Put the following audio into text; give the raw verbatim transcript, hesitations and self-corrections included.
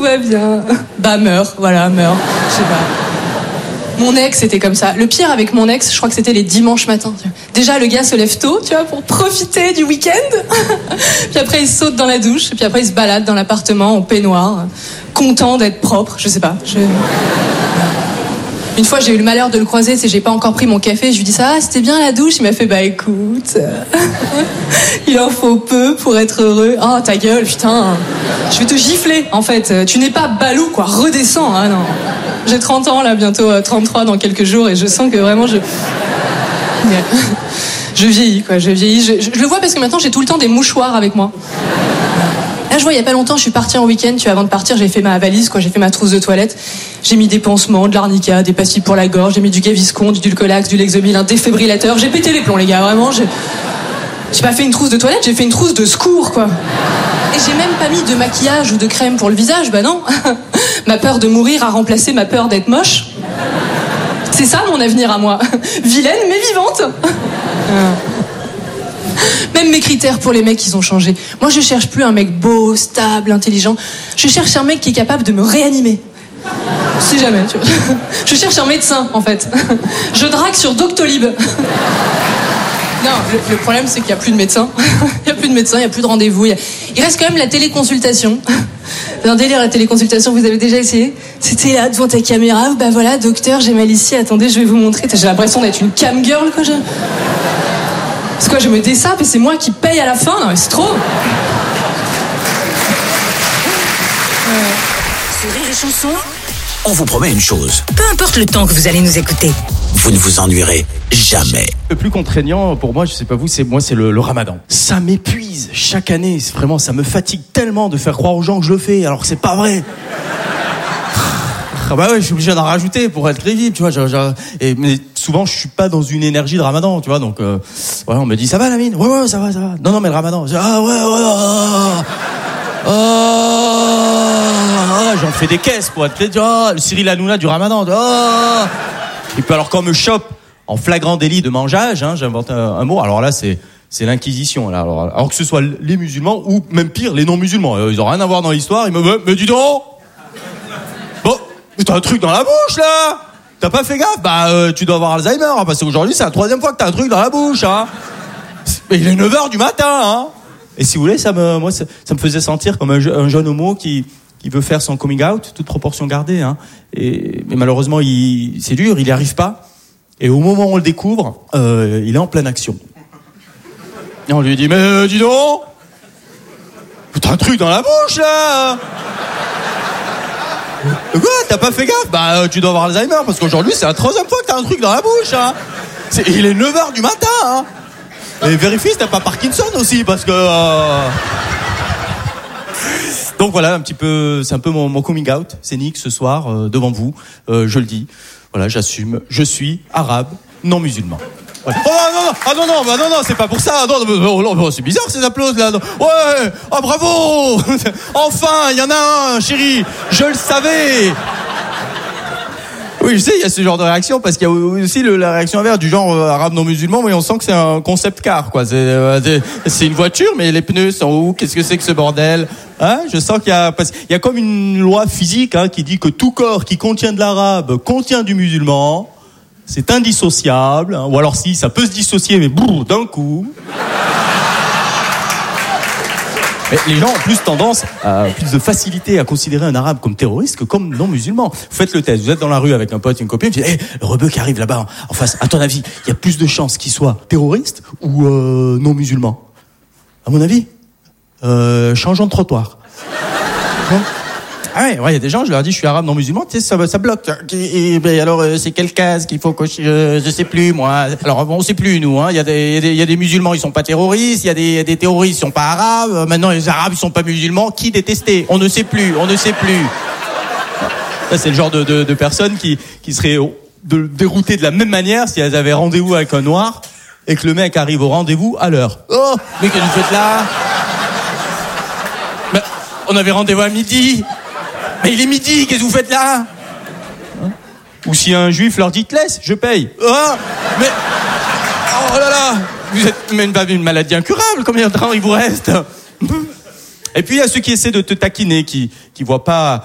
va bien. Bah meurs, voilà, meurs. Je sais pas. Mon ex, c'était comme ça. Le pire avec mon ex, je crois que c'était les dimanches matins. Déjà, le gars se lève tôt, tu vois, pour profiter du week-end. Puis après, il saute dans la douche. Et puis après, il se balade dans l'appartement en peignoir, content d'être propre. Je sais pas. Je... Une fois, j'ai eu le malheur de le croiser, c'est j'ai pas encore pris mon café. Je lui dis ça, ah, c'était bien la douche. Il m'a fait, bah écoute, il en faut peu pour être heureux. Oh, ta gueule, putain. Je vais te gifler, en fait. Tu n'es pas balou, quoi. Redescends, hein, non. J'ai trente ans, là, bientôt trente-trois dans quelques jours, et je sens que vraiment, je... Je vieillis, quoi, je vieillis. Je, je, je le vois parce que maintenant, j'ai tout le temps des mouchoirs avec moi. Là, je vois, il y a pas longtemps, je suis partie en week-end, tu vois, avant de partir, j'ai fait ma valise, quoi, j'ai fait ma trousse de toilette. J'ai mis des pansements, de l'arnica, des pastilles pour la gorge, j'ai mis du Gaviscon, du Dulcolax, du Lexomil, un défibrillateur. J'ai pété les plombs, les gars, vraiment, j'ai... J'ai pas fait une trousse de toilette, j'ai fait une trousse de secours, quoi. Et j'ai même pas mis de maquillage ou de crème pour le visage, bah non. Ma peur de mourir a remplacé ma peur d'être moche. C'est ça mon avenir à moi. Vilaine mais vivante. Même mes critères pour les mecs, ils ont changé. Moi, je cherche plus un mec beau, stable, intelligent. Je cherche un mec qui est capable de me réanimer. Si jamais, tu vois. Je cherche un médecin, en fait. Je drague sur Doctolib. Non, le, le problème, c'est qu'il n'y a plus de médecin. Il n'y a plus de médecin, il n'y a plus de rendez-vous. Il, a... il reste quand même la téléconsultation. C'est un délire, la téléconsultation, vous avez déjà essayé? C'était là, devant ta caméra, bah voilà, docteur, j'ai mal ici, attendez, je vais vous montrer. J'ai l'impression d'être une cam girl, quoi. Je... C'est quoi, je me dessape et c'est moi qui paye à la fin? Non, mais c'est trop. Sur Rire et Chanson, on vous promet une chose. Peu importe le temps que vous allez nous écouter, vous ne vous ennuierez jamais. Le plus contraignant pour moi, je sais pas vous, c'est moi, c'est le, le ramadan. Ça m'épuise chaque année. C'est vraiment, ça me fatigue tellement de faire croire aux gens que je le fais, alors que c'est pas vrai. Ah bah ouais, je suis obligé d'en rajouter pour être crédible, tu vois. Je, je, et, mais souvent, je suis pas dans une énergie de ramadan, tu vois. Donc, euh, voilà, on me dit, ça va, Lamine? Ouais, ouais, ça va, ça va. Non, non, mais le ramadan. Je dis, ah ouais, ouais, ah, ah, j'en fais des caisses pour être crédible. Ah, le Cyril Hanouna du ramadan. Ah. Et puis alors, quand on me chope en flagrant délit de mangeage, hein, j'invente un, un mot. Alors là, c'est c'est l'inquisition. Là, alors, alors que ce soit les musulmans ou même pire, les non-musulmans. Ils ont rien à voir dans l'histoire. Ils me disent, mais dis donc. Bon. T'as un truc dans la bouche, là. T'as pas fait gaffe? Bah, euh, tu dois avoir Alzheimer, hein, parce qu'aujourd'hui, c'est la troisième fois que t'as un truc dans la bouche, hein. Et il est neuf heures du matin, hein. Et si vous voulez, ça me, moi, ça, ça me faisait sentir comme un, un jeune homo qui, qui veut faire son coming out, toute proportion gardée, hein. Et, mais malheureusement, il, c'est dur, il y arrive pas. Et au moment où on le découvre, euh, il est en pleine action. Et on lui dit, mais, euh, dis donc! T'as un truc dans la bouche, là! Quoi? T'as pas fait gaffe? Bah, euh, tu dois avoir Alzheimer, parce qu'aujourd'hui, c'est la troisième fois que t'as un truc dans la bouche, hein. C'est, il est neuf heures du matin, hein. Et vérifie si t'as pas Parkinson aussi, parce que... Euh... Donc voilà, un petit peu, c'est un peu mon, mon coming out scénique ce soir, euh, devant vous. Euh, je le dis, voilà, j'assume, je suis arabe, non musulman. Voilà. Oh non, non, ah non, non, bah non, non, c'est pas pour ça. Non, non, non, non, c'est bizarre ces applaudissements là. Ouais, oh bravo. Enfin, il y en a un, chérie. Je le savais. Oui, je sais, il y a ce genre de réaction parce qu'il y a aussi le, la réaction inverse du genre euh, arabe non musulman, mais on sent que c'est un concept car, quoi. C'est, euh, c'est, c'est une voiture, mais les pneus sont où? Qu'est-ce que c'est que ce bordel? Hein? Je sens qu'il y a, parce, il y a comme une loi physique, hein, qui dit que tout corps qui contient de l'arabe contient du musulman. C'est indissociable, hein, ou alors si, ça peut se dissocier, mais brrr, d'un coup. Mais les gens ont plus tendance, à, plus de facilité à considérer un arabe comme terroriste que comme non musulman. Vous faites le test, vous êtes dans la rue avec un pote, une copine, vous dites, hé, le rebeu qui arrive là-bas, en face, à ton avis, il y a plus de chances qu'il soit terroriste ou euh, non musulman? À mon avis, euh, changeons de trottoir. Bon. Ah ouais, ouais, il y a des gens, je leur dis, je suis arabe non musulman, tu sais, ça, ça bloque. Et, et alors, euh, c'est quelle case qu'il faut cocher? euh, Je sais plus, moi. Alors, bon, on sait plus, nous, hein. Il y a des, il y a des, il y a des musulmans, ils sont pas terroristes. Il y a des, des terroristes, ils sont pas arabes. Maintenant, les arabes, ils sont pas musulmans. Qui détester? On ne sait plus, on ne sait plus. Ça, c'est le genre de, de, de personnes qui, qui seraient de, déroutées de la même manière si elles avaient rendez-vous avec un noir et que le mec arrive au rendez-vous à l'heure. Oh, mais qu'est-ce que vous faites là? Ben, on avait rendez-vous à midi. Mais il est midi, qu'est-ce que vous faites là? Hein? Ou si un juif leur dit, te laisse, je paye. Oh, mais... Oh là là, vous êtes même pas une maladie incurable, combien de temps il vous reste? Et puis il y a ceux qui essaient de te taquiner, qui qui voient pas